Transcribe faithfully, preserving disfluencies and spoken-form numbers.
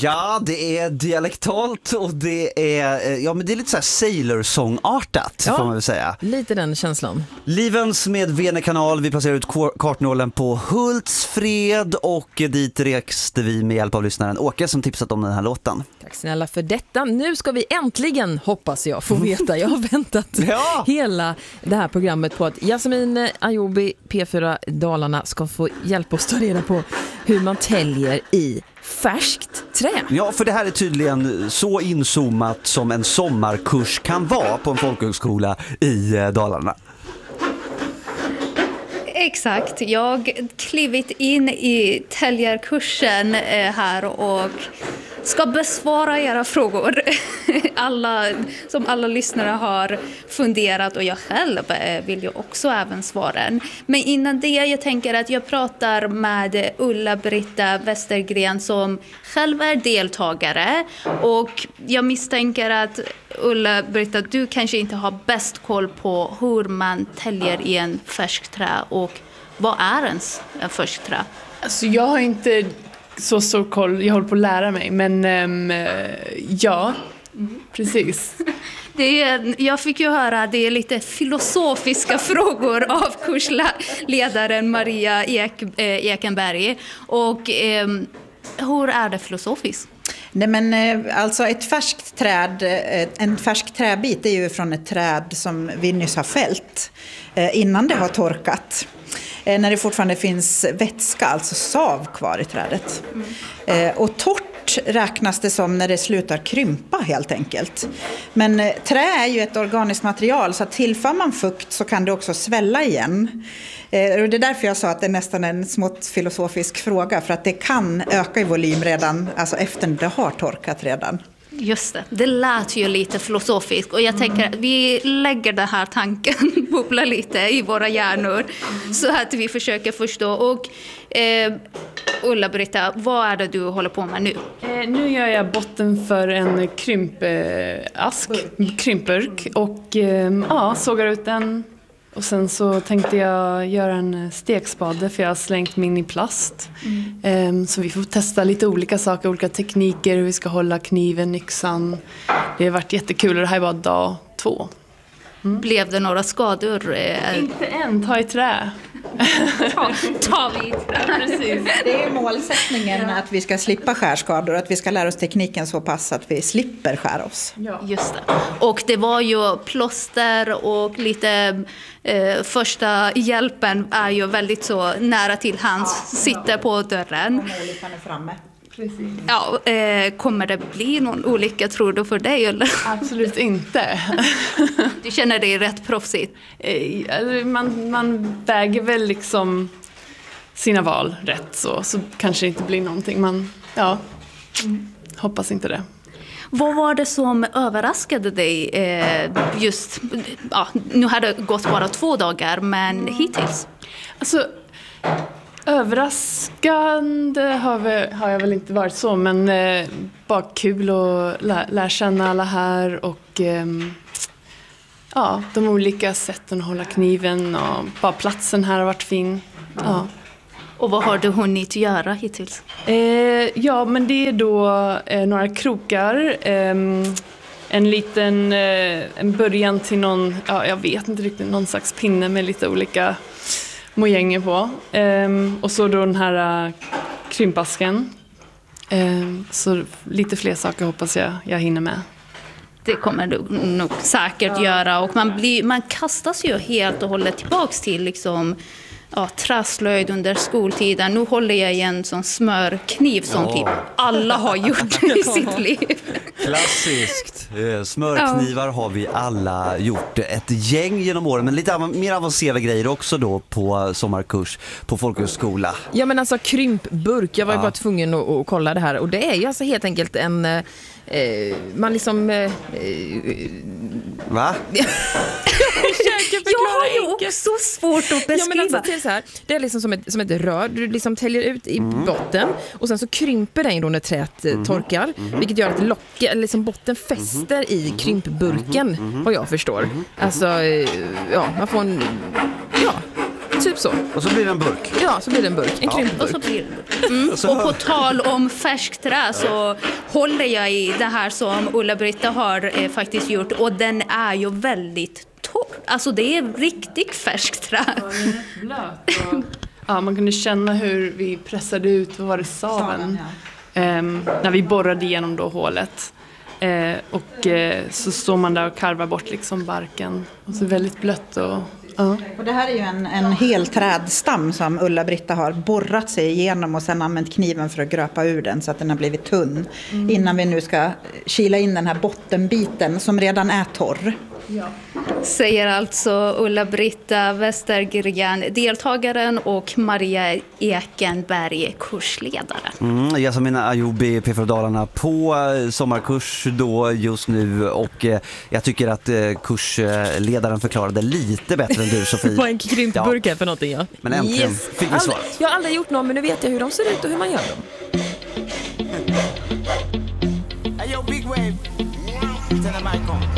Ja, det är dialektalt och det är, ja, men det är lite så här Sailor-sångartat, ja, får man väl säga. Lite den känslan. Livens med Vene-kanal, vi placerar ut kartnålen på Hultsfred och dit reste vi med hjälp av lyssnaren Åke som tipsat om den här låten. Tack snälla för detta. Nu ska vi äntligen, hoppas jag, få veta. Jag har väntat ja. hela det här programmet på att Jasmin Ayobi, P fyra Dalarna, ska få hjälpa oss ta reda på hur man täljer i färskt trä. Ja, för det här är tydligen så inzoomat som en sommarkurs kan vara på en folkhögskola i Dalarna. Exakt, jag klivit in i täljarkursen här och ska besvara era frågor. Alla, som alla lyssnare har funderat och jag själv vill ju också även svara. Men innan det, jag tänker att jag pratar med Ulla-Britta Westergren som själv är deltagare. Och jag misstänker att Ulla-Britta, du kanske inte har bäst koll på hur man täljer i en färsk trä och vad är ens en färsk trä? Alltså jag har inte så stor koll, jag håller på att lära mig, men um, ja, mm. precis. Det är, jag fick ju höra att det är lite filosofiska frågor av kursledaren Maria Ek, eh, Ekenberg. Och eh, hur är det filosofiskt? Nej, men alltså ett färskt träd, en färsk träbit är ju från ett träd som vi nyss har fällt innan det har torkat. När det fortfarande finns vätska, alltså sav, kvar i trädet. Mm. Och torrt räknas det som när det slutar krympa helt enkelt. Men trä är ju ett organiskt material, så att tillför man fukt så kan det också svälla igen. Och det är därför jag sa att det är nästan en smått filosofisk fråga, för att det kan öka i volym redan, alltså efter det har torkat redan. Just det, det lät ju lite filosofiskt och jag tänker att vi lägger den här tanken, bubbla lite i våra hjärnor så att vi försöker förstå. Och eh, Ulla-Britta, vad är det du håller på med nu? Eh, nu gör jag botten för en krympask, krympburk och eh, ja, sågar ut den. Och sen så tänkte jag göra en stekspade för jag har slängt min i plast. Mm. Så vi får testa lite olika saker, olika tekniker, hur vi ska hålla kniven, yxan. Det har varit jättekul och det här är bara dag två. Mm. Blev det några skador? Inte än, ta i trä. ta, ta vi i trä. Precis. Det är målsättningen att vi ska slippa skärskador, att vi ska lära oss tekniken så pass att vi slipper skära oss. Ja. Just det. Och det var ju plåster och lite eh, första hjälpen är ju väldigt så nära till hands, ja, sitter på dörren. Om olyckan är framme. Precis. Ja, eh, kommer det bli någon olycka, tror du, för dig? Eller? Absolut inte. Du känner dig rätt proffsigt? Eh, man, man väger väl liksom sina val rätt, så, så kanske det inte blir någonting. Man, ja, mm. hoppas inte det. Vad var det som överraskade dig eh, just, ja, nu har det gått bara två dagar, men hittills? Alltså, överraskande har, vi, har jag väl inte varit så, men eh, bara kul att lä, lära känna alla här och eh, ja, de olika sätten att hålla kniven och bara platsen här har varit fin. Ja. Och vad har du hunnit göra hittills? Eh, ja, men det är då eh, några krokar, eh, en liten eh, en början till någon, ja, jag vet inte riktigt, någon slags pinne med lite olika mojänger på. Um, och så då den här uh, krympasken. Um, så lite fler saker hoppas jag jag hinner med. Det kommer du nog säkert ja. göra. Och man, blir, man kastas ju helt och hållet tillbaks till liksom, ja, träslöjd under skoltiden. Nu håller jag i en sån smörkniv som ja. typ alla har gjort i sitt liv. Klassiskt. Smörknivar ja. har vi alla gjort. Ett gäng genom åren, men lite mer avancerade grejer också då på sommarkurs på folkhögskola. Ja, men alltså krympburk. Jag var ju ja. bara tvungen att, att kolla det här. Och det är ju alltså helt enkelt en... Eh, man liksom... Eh, Va? Jag har ju också svårt att beskriva. Ja, men alltså, det är så här, det är liksom som ett, som ett rör. Du liksom täljer ut i mm. botten och sen så krymper den då när träet mm. torkar. Mm. Vilket gör att lock, eller liksom botten fäster mm. i krympburken, mm. vad jag förstår. Mm. Alltså, ja, man får en... Ja. typ så. Och så blir det en burk. Ja, så blir det en burk. En krympburk. Och så blir det. Mm. Och på tal om färskt trä så håller jag i det här som Ulla-Britta har eh, faktiskt gjort. Och den är ju väldigt torr. Alltså det är riktigt färskt trä. Blöt. Ja, man kunde känna hur vi pressade ut, vad var det, saven, ja. ehm, när vi borrade igenom då hålet. Eh, och eh, så står man där och karvar bort liksom barken. Och så väldigt blött och... Ja. Och det här är ju en, en hel trädstam som Ulla-Britta har borrat sig igenom och sen använt kniven för att gröpa ur den så att den har blivit tunn. Mm. Innan vi nu ska kila in den här bottenbiten som redan är torr. Ja. Säger alltså Ulla-Britta Westergren, deltagaren, och Maria Ekenberg, kursledaren. Mm, Yasamin Ayoubi, P fyra Dalarna, på sommarkurs då just nu, och eh, jag tycker att eh, kursledaren förklarade lite bättre än du, Sofie. Vad en krympburk är för någonting, ja. Men äntligen yes. fick vi svar. Jag har aldrig gjort någon, men nu vet jag hur de ser ut och hur man gör dem. Hey, yo, big wave. Tell them I come.